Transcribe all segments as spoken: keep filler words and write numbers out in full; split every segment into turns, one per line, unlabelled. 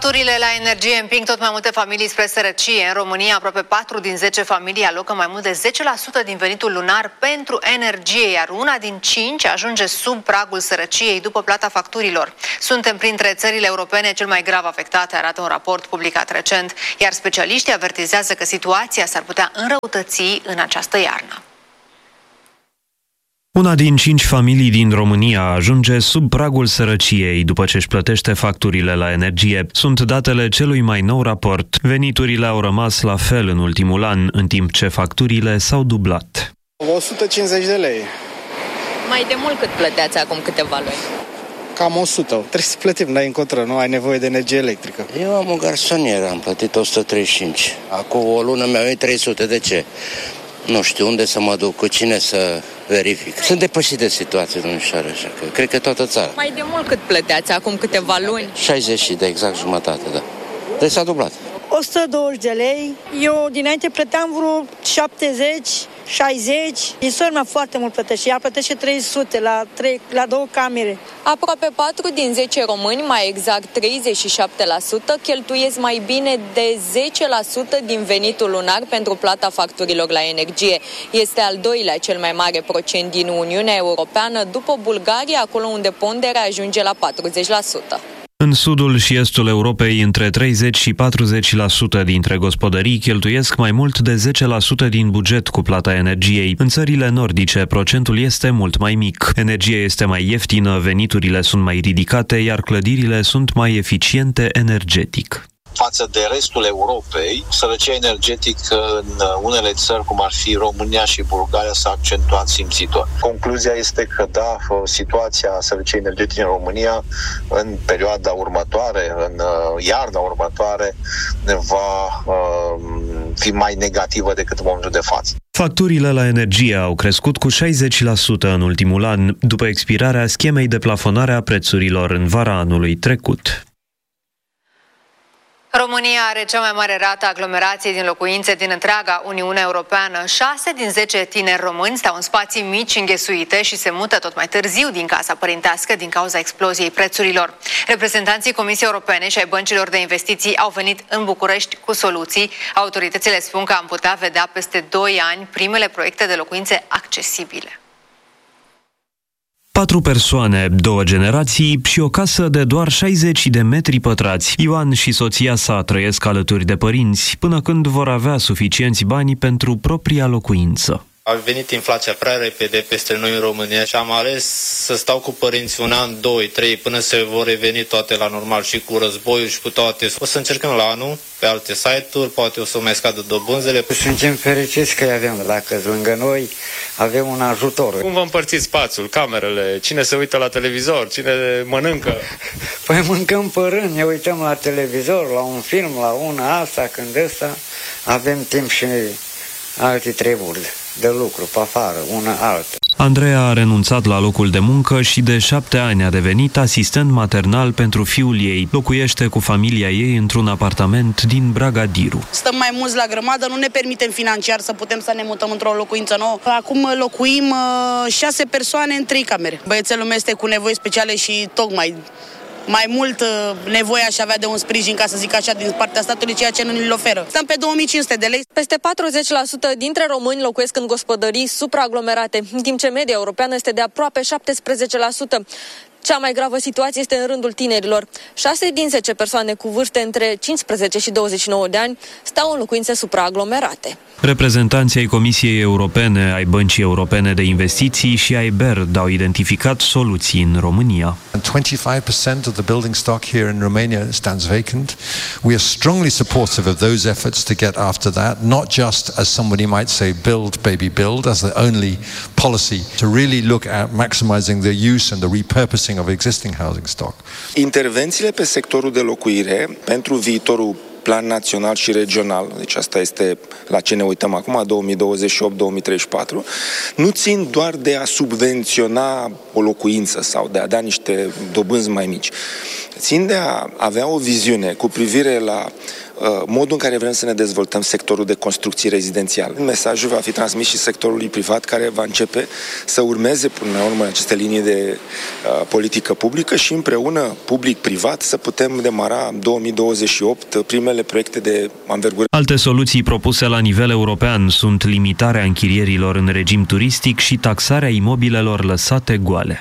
Facturile la energie împing tot mai multe familii spre sărăcie. În România, aproape patru din zece familii alocă mai mult de zece la sută din venitul lunar pentru energie, iar una din cinci ajunge sub pragul sărăciei după plata facturilor. Suntem printre țările europene cel mai grav afectate, arată un raport publicat recent, iar specialiștii avertizează că situația s-ar putea înrăutăți în această iarnă.
Una din cinci familii din România ajunge sub pragul sărăciei după ce își plătește facturile la energie. Sunt datele celui mai nou raport. Veniturile au rămas la fel în ultimul an, în timp ce facturile s-au dublat.
o sută cincizeci de lei.
Mai de mult cât plăteați acum câteva luni?
Cam o sută. Trebuie să plătim, n-ai încotro, nu ai nevoie de energie electrică.
Eu am o garsonieră, am plătit o sută treizeci și cinci. Acum o lună mi-au venit trei sute. De ce? Nu știu unde să mă duc, cu cine să verific. Sunt depășit de situație, domnișoară, așa că cred că toată țara.
Mai de mult cât plăteați acum câteva luni?
șaizeci de exact jumătate, da. Deci s-a dublat.
o sută douăzeci de lei. Eu dinainte plăteam vreo șaptezeci, șaizeci. Din sora mea foarte mult plătește. Ea plătește trei sute la, trei, la două camere.
Aproape patru din zece români, mai exact treizeci și șapte la sută, cheltuiesc mai bine de zece la sută din venitul lunar pentru plata facturilor la energie. Este al doilea cel mai mare procent din Uniunea Europeană, după Bulgaria, acolo unde ponderea ajunge la patruzeci la sută.
În sudul și estul Europei, între treizeci și patruzeci la sută dintre gospodării cheltuiesc mai mult de zece la sută din buget cu plata energiei. În țările nordice, procentul este mult mai mic. Energia este mai ieftină, veniturile sunt mai ridicate, iar clădirile sunt mai eficiente energetic.
Față de restul Europei, sărăcia energetică în unele țări, cum ar fi România și Bulgaria, s-a accentuat simțitor. Concluzia este că, da, situația sărăciei energetice în România, în perioada următoare, în iarna următoare, va uh, fi mai negativă decât în momentul de față.
Facturile la energie au crescut cu șaizeci la sută în ultimul an, după expirarea schemei de plafonare a prețurilor în vara anului trecut.
România are cea mai mare rată a aglomerației din locuințe din întreaga Uniune Europeană. șase din zece tineri români stau în spații mici, înghesuite și se mută tot mai târziu din casa părintească din cauza exploziei prețurilor. Reprezentanții Comisiei Europene și ai băncilor de investiții au venit în București cu soluții. Autoritățile spun că am putea vedea peste doi ani primele proiecte de locuințe accesibile.
Patru persoane, două generații și o casă de doar șaizeci de metri pătrați. Ioan și soția sa trăiesc alături de părinți până când vor avea suficienți bani pentru propria locuință.
A venit inflația prea repede peste noi în România și am ales să stau cu părinții un an, doi, trei, până se vor reveni toate la normal și cu războiul și cu toate. O să încercăm la anul pe alte site-uri, poate o să mai scadă dobânzele.
Suntem fericiți că avem, dacă lângă noi avem un ajutor.
Cum vă împărțiți spațiul, camerele, cine se uită la televizor, cine mănâncă?
Păi mâncăm pe rând, ne uităm la televizor, la un film, la una asta, când ăsta avem timp și alte treburi de lucru pe afară, una altă.
Andreea a renunțat la locul de muncă și de șapte ani a devenit asistent maternal pentru fiul ei. Locuiește cu familia ei într-un apartament din Bragadiru.
Stăm mai mulți la grămadă, nu ne permitem financiar să putem să ne mutăm într-o locuință nouă. Acum locuim uh, șase persoane în trei camere. Băiețelul meu este cu nevoi speciale și tocmai mai mult nevoie aș avea de un sprijin, ca să zic așa, din partea statului, ceea ce nu ni-l oferă. Stăm pe două mii cinci sute de lei.
Peste patruzeci la sută dintre români locuiesc în gospodării supraaglomerate, în timp ce media europeană este de aproape șaptesprezece la sută. Cea mai gravă situație este în rândul tinerilor. șase din zece persoane cu vârste între cincisprezece și douăzeci și nouă de ani stau în locuințe supraaglomerate.
Reprezentanții ai Comisiei Europene, ai Băncii Europene de Investiții și ai B E R D au identificat soluții în România.
twenty-five percent of the building stock here in Romania stands vacant. We are strongly supportive of those efforts to get after that, not just as somebody might say build baby build as the only policy, to really look at maximizing the use and the repurposing of existing housing stock.
Intervențiile pe sectorul de locuire pentru viitorul plan național și regional, deci asta este la ce ne uităm acum, două mii douăzeci și opt două mii treizeci și patru, nu țin doar de a subvenționa o locuință sau de a da niște dobânzi mai mici. Țin de a avea o viziune cu privire la modul în care vrem să ne dezvoltăm sectorul de construcții rezidențiale. Mesajul va fi transmis și sectorului privat, care va începe să urmeze până la urmă aceste linii de politică publică și împreună, public-privat, să putem demara în două mii douăzeci și opt primele proiecte de anvergură.
Alte soluții propuse la nivel european sunt limitarea închirierilor în regim turistic și taxarea imobilelor lăsate goale.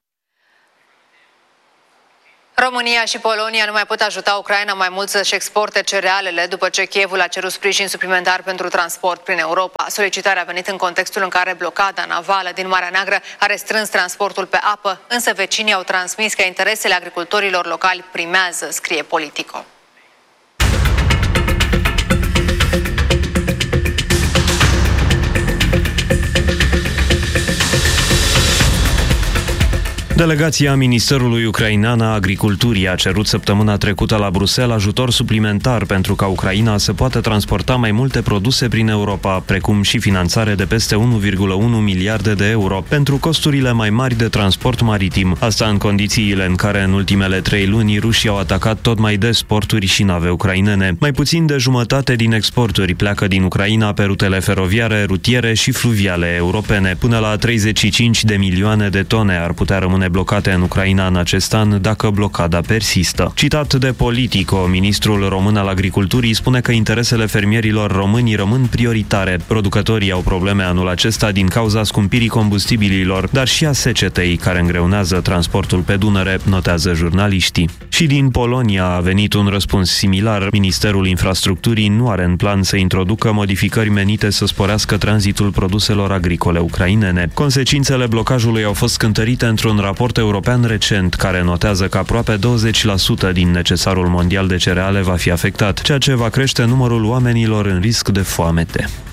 România și Polonia nu mai pot ajuta Ucraina mai mult să-și exporte cerealele după ce Kievul a cerut sprijin suplimentar pentru transport prin Europa. Solicitarea a venit în contextul în care blocada navală din Marea Neagră a restrâns transportul pe apă, însă vecinii au transmis că interesele agricultorilor locali primează, scrie Politico.
Delegația Ministerului Ucrainean a Agriculturii a cerut săptămâna trecută la Bruxelles ajutor suplimentar pentru ca Ucraina să poată transporta mai multe produse prin Europa, precum și finanțare de peste unu virgulă unu miliarde de euro pentru costurile mai mari de transport maritim. Asta în condițiile în care în ultimele trei luni rușii au atacat tot mai des porturi și nave ucrainene. Mai puțin de jumătate din exporturi pleacă din Ucraina pe rutele feroviare, rutiere și fluviale europene. Până la treizeci și cinci de milioane de tone ar putea rămâne blocate în Ucraina în acest an dacă blocada persistă. Citat de Politico, ministrul român al agriculturii spune că interesele fermierilor români rămân prioritare. Producătorii au probleme anul acesta din cauza scumpirii combustibililor, dar și a secetei care îngreunează transportul pe Dunăre, notează jurnaliștii. Și din Polonia a venit un răspuns similar. Ministerul Infrastructurii nu are în plan să introducă modificări menite să sporească tranzitul produselor agricole ucrainene. Consecințele blocajului au fost cântărite într-un raport european recent care notează că aproape douăzeci la sută din necesarul mondial de cereale va fi afectat, ceea ce va crește numărul oamenilor în risc de foamete.